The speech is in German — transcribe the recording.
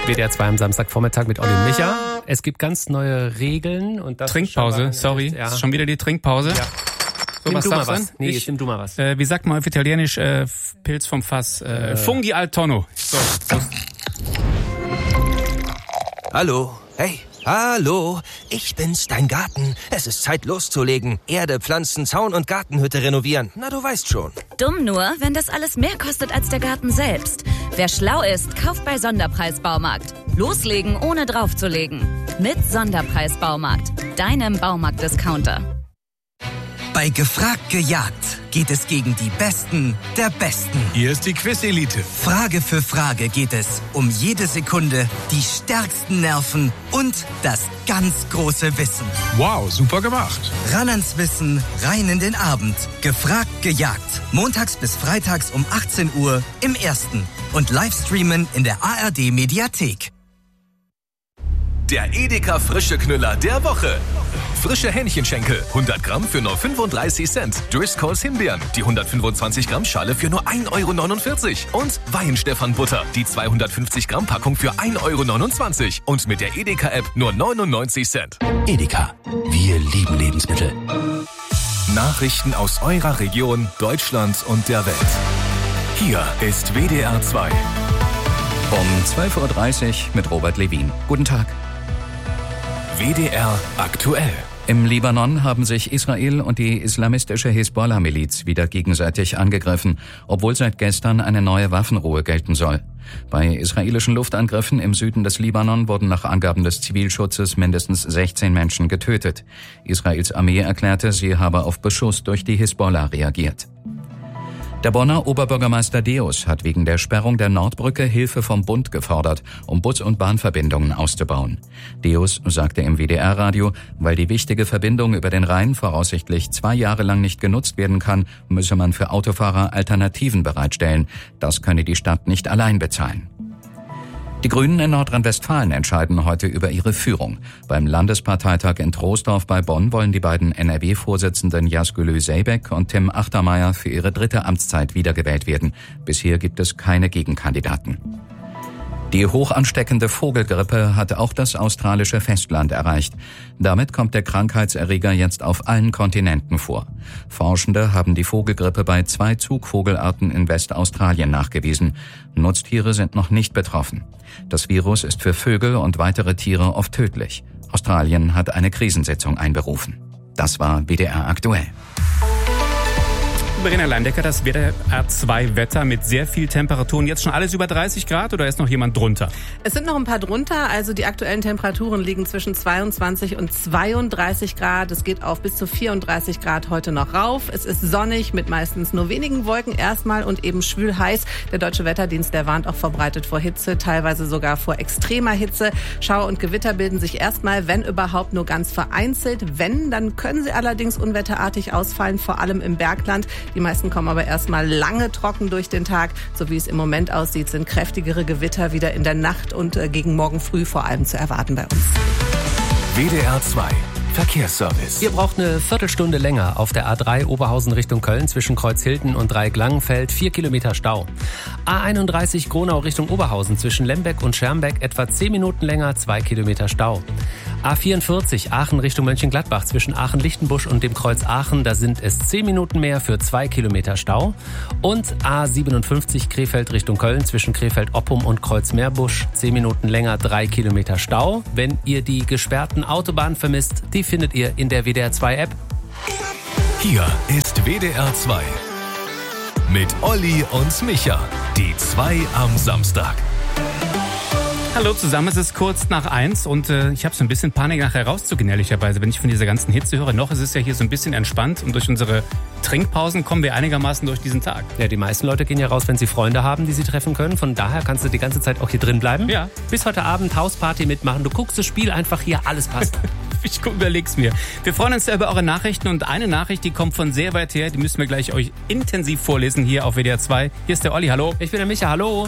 WDR 2 am Samstagvormittag mit Olli und Micha. Es gibt ganz neue Regeln. Und das Trinkpause, sorry. Ja. Ist schon wieder die Trinkpause. Ja. So, Nimm was du mal sagst was. Nee, jetzt nimm du mal was. Wie sagt man auf Italienisch? Pilz vom Fass. Funghi al tonno. So. Hallo. Hey. Hallo. Ich bin's, dein Garten. Es ist Zeit loszulegen. Erde, Pflanzen, Zaun und Gartenhütte renovieren. Na, du weißt schon. Dumm nur, wenn das alles mehr kostet als der Garten selbst. Wer schlau ist, kauft bei Sonderpreis Baumarkt. Loslegen, ohne draufzulegen. Mit Sonderpreis Baumarkt. Deinem Baumarkt-Discounter. Bei Gefragt gejagt geht es gegen die Besten der Besten. Hier ist die Quiz-Elite. Frage für Frage geht es um jede Sekunde, die stärksten Nerven und das ganz große Wissen. Wow, super gemacht. Ran ans Wissen, rein in den Abend. Gefragt gejagt. Montags bis freitags um 18 Uhr im Ersten. Und Livestreamen in der ARD-Mediathek. Der Edeka Frische Knüller der Woche. Frische Hähnchenschenkel, 100 Gramm für nur 35 Cent. Driscolls Himbeeren, die 125 Gramm Schale für nur 1,49 €. Und Weihenstephan-Butter, die 250 Gramm Packung für 1,29 €. Und mit der Edeka-App nur 99 Cent. Edeka, wir lieben Lebensmittel. Nachrichten aus eurer Region, Deutschland und der Welt. Hier ist WDR 2. Um 12.30 Uhr mit Robert Levin. Guten Tag. WDR aktuell. Im Libanon haben sich Israel und die islamistische Hisbollah-Miliz wieder gegenseitig angegriffen, obwohl seit gestern eine neue Waffenruhe gelten soll. Bei israelischen Luftangriffen im Süden des Libanon wurden nach Angaben des Zivilschutzes mindestens 16 Menschen getötet. Israels Armee erklärte, sie habe auf Beschuss durch die Hisbollah reagiert. Der Bonner Oberbürgermeister Deus hat wegen der Sperrung der Nordbrücke Hilfe vom Bund gefordert, um Bus- und Bahnverbindungen auszubauen. Deus sagte im WDR-Radio, weil die wichtige Verbindung über den Rhein voraussichtlich 2 Jahre lang nicht genutzt werden kann, müsse man für Autofahrer Alternativen bereitstellen. Das könne die Stadt nicht allein bezahlen. Die Grünen in Nordrhein-Westfalen entscheiden heute über ihre Führung. Beim Landesparteitag in Troisdorf bei Bonn wollen die beiden NRW-Vorsitzenden Yazgülü Zeybek und Tim Achtermeier für ihre 3. Amtszeit wiedergewählt werden. Bisher gibt es keine Gegenkandidaten. Die hoch ansteckende Vogelgrippe hat auch das australische Festland erreicht. Damit kommt der Krankheitserreger jetzt auf allen Kontinenten vor. Forschende haben die Vogelgrippe bei 2 Zugvogelarten in Westaustralien nachgewiesen. Nutztiere sind noch nicht betroffen. Das Virus ist für Vögel und weitere Tiere oft tödlich. Australien hat eine Krisensitzung einberufen. Das war WDR aktuell. Verena Landecker, das WDR 2 Wetter mit sehr viel Temperaturen. Jetzt schon alles über 30 Grad oder ist noch jemand drunter? Es sind noch ein paar drunter. Also die aktuellen Temperaturen liegen zwischen 22 und 32 Grad. Es geht auf bis zu 34 Grad heute noch rauf. Es ist sonnig mit meistens nur wenigen Wolken erstmal und eben schwül heiß. Der Deutsche Wetterdienst, der warnt auch verbreitet vor Hitze, teilweise sogar vor extremer Hitze. Schauer und Gewitter bilden sich erstmal, wenn überhaupt, nur ganz vereinzelt. Wenn, dann können sie allerdings unwetterartig ausfallen, vor allem im Bergland. Die meisten kommen aber erstmal lange trocken durch den Tag. So wie es im Moment aussieht, sind kräftigere Gewitter wieder in der Nacht und gegen morgen früh vor allem zu erwarten bei uns. WDR 2 Verkehrsservice. Ihr braucht eine Viertelstunde länger auf der A3 Oberhausen Richtung Köln zwischen Kreuzhilden und Dreieck-Langenfeld, 4 Kilometer Stau. A31 Gronau Richtung Oberhausen zwischen Lembeck und Schermbeck etwa 10 Minuten länger, 2 Kilometer Stau. A44 Aachen Richtung Mönchengladbach zwischen Aachen-Lichtenbusch und dem Kreuz Aachen, da sind es 10 Minuten mehr für 2 Kilometer Stau. Und A57 Krefeld Richtung Köln zwischen Krefeld-Oppum und Kreuz-Meerbusch, 10 Minuten länger, 3 Kilometer Stau. Wenn ihr die gesperrten Autobahnen vermisst, die findet ihr in der WDR 2 App. Hier ist WDR 2 mit Olli und Micha, die 2 am Samstag. Hallo zusammen, es ist kurz nach 1 und ich habe so ein bisschen Panik nachher rauszugehen, ehrlicherweise, wenn ich von dieser ganzen Hitze höre. Noch ist es ja hier so ein bisschen entspannt und durch unsere Trinkpausen kommen wir einigermaßen durch diesen Tag. Ja, die meisten Leute gehen ja raus, wenn sie Freunde haben, die sie treffen können. Von daher kannst du die ganze Zeit auch hier drin bleiben. Ja. Bis heute Abend Hausparty mitmachen. Du guckst das Spiel einfach hier, alles passt. Ich überleg's mir. Wir freuen uns sehr über eure Nachrichten und eine Nachricht, die kommt von sehr weit her, die müssen wir gleich euch intensiv vorlesen hier auf WDR 2. Hier ist der Olli, hallo. Ich bin der Micha, hallo.